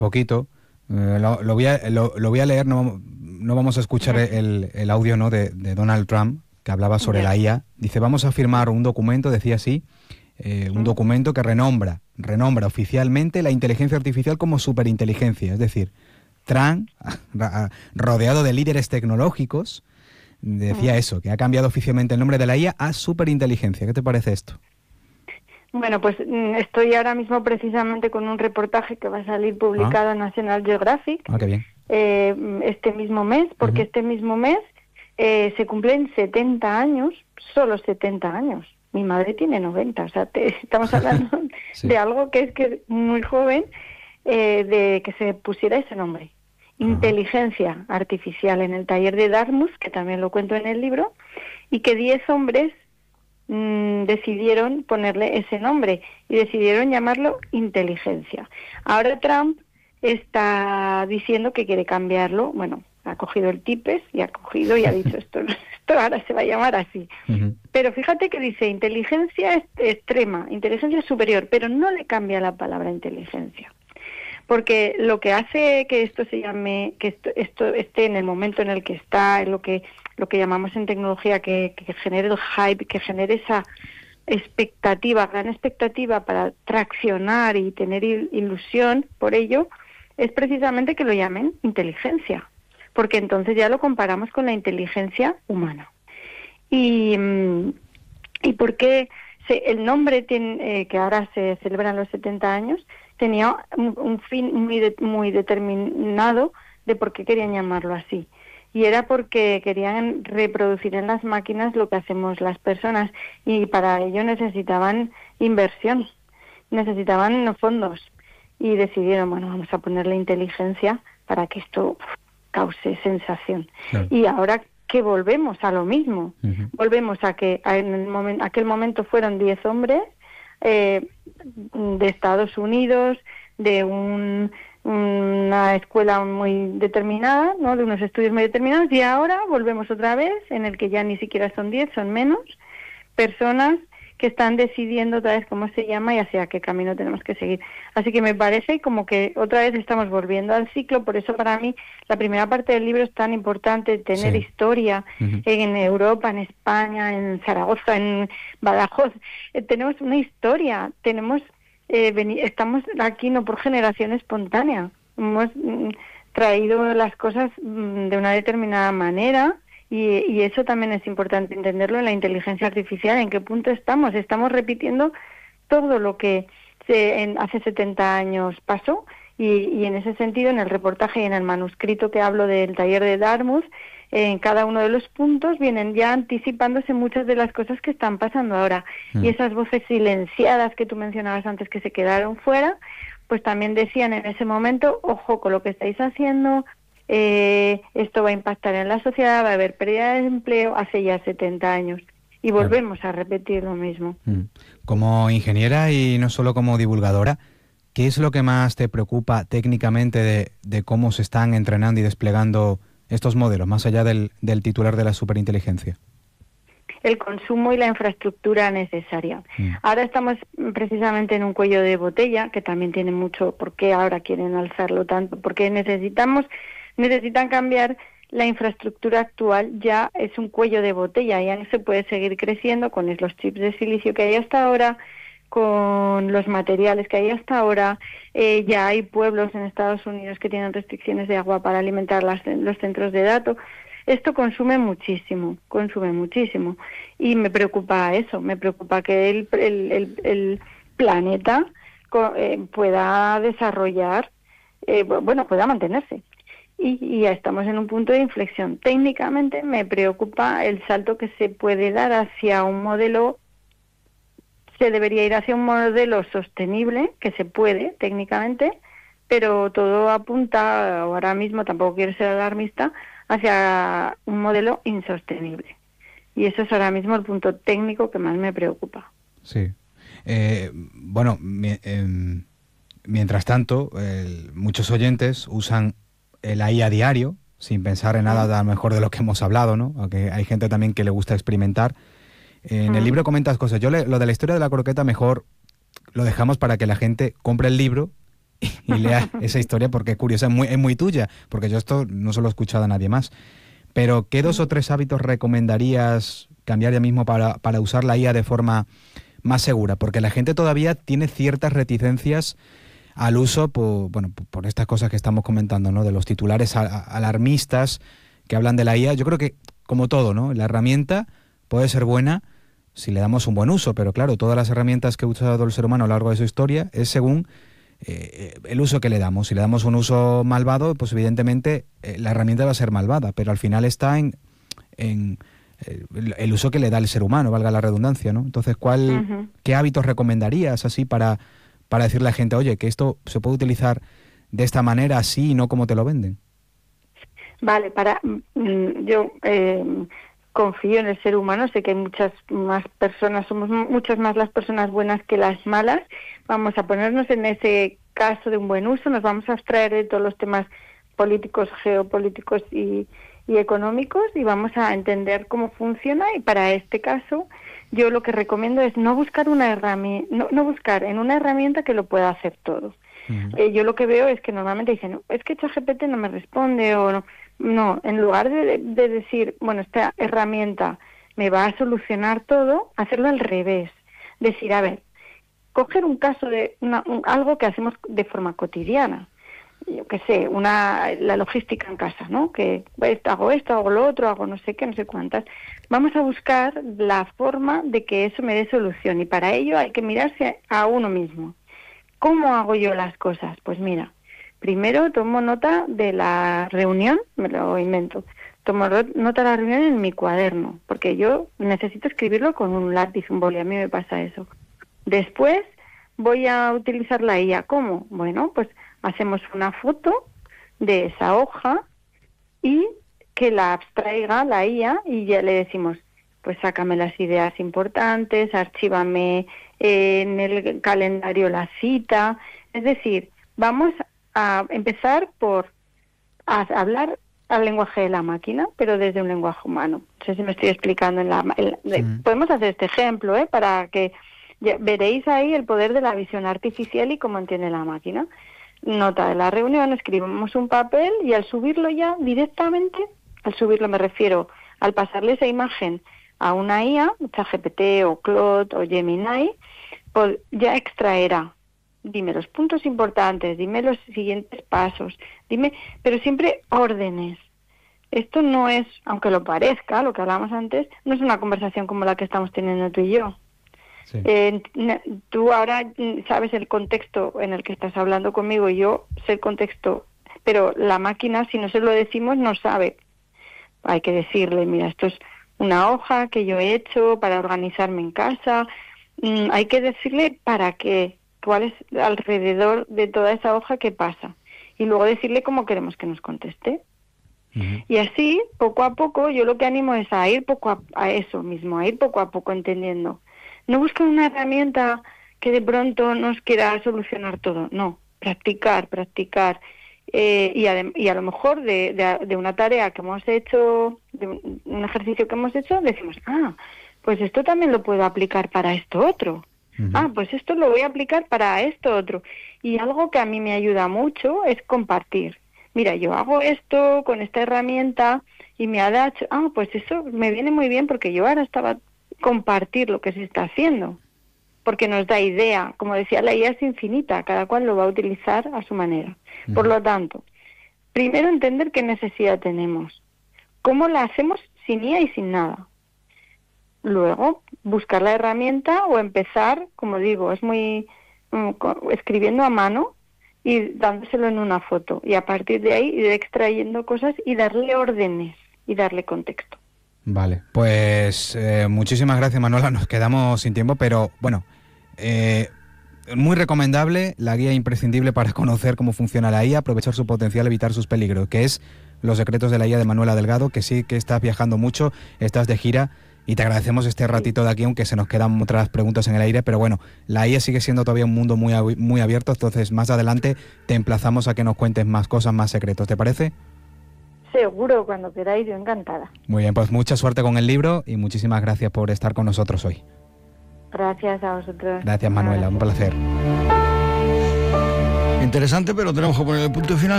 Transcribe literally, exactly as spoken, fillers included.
Poquito. Eh, lo, lo, voy a, lo, lo voy a leer, no, no vamos a escuchar el, el audio, ¿no?, de, de Donald Trump, que hablaba sobre Ya. la I A. Dice, vamos a firmar un documento, decía así, eh, un ¿Mm? documento que renombra, renombra oficialmente la inteligencia artificial como superinteligencia. Es decir, Trump, rodeado de líderes tecnológicos, decía ¿Mm? eso, que ha cambiado oficialmente el nombre de la I A a superinteligencia. ¿Qué te parece esto? Bueno, pues mm, estoy ahora mismo precisamente con un reportaje que va a salir Ah, publicado en National Geographic ah, qué bien. eh, este mismo mes, porque Ujú. este mismo mes eh, se cumplen setenta años, solo setenta años. Mi madre tiene noventa, o sea, te, estamos hablando Sí. de algo que es que es muy joven, eh, de que se pusiera ese nombre. Ajá. Inteligencia artificial en el taller de Dartmouth, que también lo cuento en el libro, y que diez hombres mm, decidieron ponerle ese nombre y decidieron llamarlo inteligencia. Ahora Trump está diciendo que quiere cambiarlo. Bueno, ha cogido el tipes y ha cogido y ha dicho esto, esto ahora se va a llamar así. Ujú. Pero fíjate que dice inteligencia est- extrema, inteligencia superior, pero no le cambia la palabra inteligencia. Porque lo que hace que esto se llame, que esto, esto esté en el momento en el que está, en lo que lo que llamamos en tecnología que, que genere el hype, que genere esa expectativa, gran expectativa para traccionar y tener il- ilusión por ello, es precisamente que lo llamen inteligencia, porque entonces ya lo comparamos con la inteligencia humana. Y, mm, ¿y por qué se, el nombre tiene, eh, que ahora se celebran los setenta años, tenía un, un fin muy, de, muy determinado de por qué querían llamarlo así? Y era porque querían reproducir en las máquinas lo que hacemos las personas, y para ello necesitaban inversión, necesitaban fondos, y decidieron, bueno, vamos a ponerle inteligencia para que esto uf, cause sensación. Claro. Y ahora que volvemos a lo mismo, Ujú. volvemos a que en el momen, aquel momento fueron diez hombres eh, de Estados Unidos, de un, una escuela muy determinada, ¿no?, de unos estudios muy determinados, y ahora volvemos otra vez en el que ya ni siquiera son diez, son menos personas que están decidiendo otra vez cómo se llama y hacia qué camino tenemos que seguir. Así que me parece como que otra vez estamos volviendo al ciclo. Por eso para mí la primera parte del libro es tan importante, tener Sí. historia Ujú. en Europa, en España, en Zaragoza, en Badajoz. Eh, tenemos una historia, tenemos eh, veni- estamos aquí no por generación espontánea. Hemos mm, traído las cosas mm, de una determinada manera. Y, y eso también es importante entenderlo en la inteligencia artificial, en qué punto estamos. Estamos repitiendo todo lo que se, en, hace setenta años pasó, y, y en ese sentido, en el reportaje y en el manuscrito que hablo del taller de Dartmouth, en cada uno de los puntos vienen ya anticipándose muchas de las cosas que están pasando ahora. Mm. Y esas voces silenciadas que tú mencionabas antes, que se quedaron fuera, pues también decían en ese momento, ojo con lo que estáis haciendo, Eh, esto va a impactar en la sociedad, va a haber pérdida de empleo, hace ya setenta años. Y Claro. volvemos a repetir lo mismo. Mm. Como ingeniera y no solo como divulgadora, ¿qué es lo que más te preocupa técnicamente de, de cómo se están entrenando y desplegando estos modelos, más allá del, del titular de la superinteligencia? El consumo y la infraestructura necesaria. Mm. Ahora estamos precisamente en un cuello de botella, que también tiene mucho por qué ahora quieren alzarlo tanto, porque necesitamos, necesitan cambiar la infraestructura actual, ya es un cuello de botella, ya no se puede seguir creciendo con los chips de silicio que hay hasta ahora, con los materiales que hay hasta ahora. Eh, ya hay pueblos en Estados Unidos que tienen restricciones de agua para alimentar las, los centros de datos. Esto consume muchísimo, consume muchísimo. Y me preocupa eso, me preocupa que el, el, el, el planeta co- eh, pueda desarrollar, eh, bu- bueno, pueda mantenerse. Y, y ya estamos en un punto de inflexión. Técnicamente me preocupa el salto que se puede dar hacia un modelo, se debería ir hacia un modelo sostenible, que se puede técnicamente, pero todo apunta, ahora mismo tampoco quiero ser alarmista, hacia un modelo insostenible. Y eso es ahora mismo el punto técnico que más me preocupa. Sí. Eh, bueno, mi- em, mientras tanto, el- muchos oyentes usan el A I a diario, sin pensar en nada ¿Mm? a lo mejor de lo que hemos hablado, ¿no? Aunque hay gente también que le gusta experimentar. En el ¿Mm? libro comentas cosas. Yo le- lo de la historia de la croqueta mejor lo dejamos para que la gente compre el libro y lea esa historia porque es curiosa, es muy, es muy tuya, porque yo esto no se lo he escuchado a nadie más. Pero, ¿qué dos o tres hábitos recomendarías cambiar ya mismo para, para usar la I A de forma más segura? Porque la gente todavía tiene ciertas reticencias al uso por, bueno, por estas cosas que estamos comentando, ¿no? De los titulares a, a, alarmistas que hablan de la I A. Yo creo que, como todo, ¿no? La herramienta puede ser buena si le damos un buen uso, pero claro, todas las herramientas que ha usado el ser humano a lo largo de su historia es según eh, el uso que le damos. Si le damos un uso malvado, pues evidentemente eh, la herramienta va a ser malvada, pero al final está en, en eh, el uso que le da el ser humano, valga la redundancia, ¿no? Entonces, ¿cuál, uh-huh. ¿qué hábitos recomendarías así para... para decirle a la gente, oye, que esto se puede utilizar de esta manera, así, y no como te lo venden? Vale, para yo eh, confío en el ser humano, sé que hay muchas más personas, somos muchas más las personas buenas que las malas. Vamos a ponernos en ese caso de un buen uso, nos vamos a abstraer de todos los temas políticos, geopolíticos y, y económicos y vamos a entender cómo funciona, y para este caso yo lo que recomiendo es no buscar una herramienta, no, no buscar en una herramienta que lo pueda hacer todo. Uh-huh. Eh, yo lo que veo es que normalmente dicen, no, es que ChatGPT no me responde, o no, no, en lugar de, de decir, bueno, esta herramienta me va a solucionar todo, hacerlo al revés. Decir, a ver, coger un caso de una, un, algo que hacemos de forma cotidiana. Yo qué sé, una la logística en casa, ¿no? Que esto, hago esto, hago lo otro, hago no sé qué, no sé cuántas. Vamos a buscar la forma de que eso me dé solución, y para ello hay que mirarse a uno mismo. ¿Cómo hago yo las cosas? Pues mira, primero tomo nota de la reunión, me lo invento, tomo nota de la reunión en mi cuaderno, porque yo necesito escribirlo con un lápiz, un boli, a mí me pasa eso. Después voy a utilizar la I A. ¿Cómo? Bueno, pues hacemos una foto de esa hoja y que la abstraiga la I A, y ya le decimos, pues sácame las ideas importantes, archívame en el calendario la cita. Es decir, vamos a empezar por a hablar al lenguaje de la máquina, pero desde un lenguaje humano. No sé si me estoy explicando. En la, en, sí. Podemos hacer este ejemplo, ¿eh? Para que ya, veréis ahí el poder de la visión artificial y cómo entiende la máquina. Nota de la reunión, escribimos un papel y al subirlo ya directamente, al subirlo me refiero al pasarle esa imagen a una I A, ChatGPT o Claude o Gemini, pues ya extraerá. Dime los puntos importantes, dime los siguientes pasos, dime, pero siempre órdenes. Esto no es, aunque lo parezca, lo que hablábamos antes, no es una conversación como la que estamos teniendo tú y yo. Sí. Eh, tú ahora sabes el contexto en el que estás hablando conmigo y yo sé el contexto, pero la máquina, si no se lo decimos, no sabe. Hay que decirle, mira, esto es una hoja que yo he hecho para organizarme en casa. Mm, hay que decirle para qué, cuál es alrededor de toda esa hoja qué pasa. Y luego decirle cómo queremos que nos conteste. Uh-huh. Y así, poco a poco, yo lo que animo es a ir poco a, a eso mismo, a ir poco a poco entendiendo. No buscar una herramienta que de pronto nos quiera solucionar todo. No, practicar, practicar. Eh, y, a, y a lo mejor de, de, de una tarea que hemos hecho, de un, un ejercicio que hemos hecho, decimos, ah, pues esto también lo puedo aplicar para esto otro. Uh-huh. Ah, pues esto lo voy a aplicar para esto otro. Y algo que a mí me ayuda mucho es compartir. Mira, yo hago esto con esta herramienta y me ha dado, ah, pues eso me viene muy bien porque yo ahora estaba compartir lo que se está haciendo, porque nos da idea. Como decía, la I A es infinita, cada cual lo va a utilizar a su manera. Uh-huh. Por lo tanto, primero entender qué necesidad tenemos, cómo la hacemos sin I A y sin nada. Luego, buscar la herramienta o empezar, como digo, es muy um, escribiendo a mano y dándoselo en una foto, y a partir de ahí ir extrayendo cosas y darle órdenes y darle contexto. Vale, pues eh, muchísimas gracias, Manuela, nos quedamos sin tiempo, pero bueno, eh, muy recomendable, la guía imprescindible para conocer cómo funciona la I A, aprovechar su potencial, evitar sus peligros, que es Los secretos de la I A de Manuela Delgado, que sí que estás viajando mucho, estás de gira y te agradecemos este ratito de aquí, aunque se nos quedan otras preguntas en el aire, pero bueno, la I A sigue siendo todavía un mundo muy, muy abierto, entonces más adelante te emplazamos a que nos cuentes más cosas, más secretos, ¿te parece? Seguro, cuando queráis, yo encantada. Muy bien, pues mucha suerte con el libro y muchísimas gracias por estar con nosotros hoy. Gracias a vosotros. Gracias, Manuela, un placer. Interesante, pero tenemos que poner el punto final.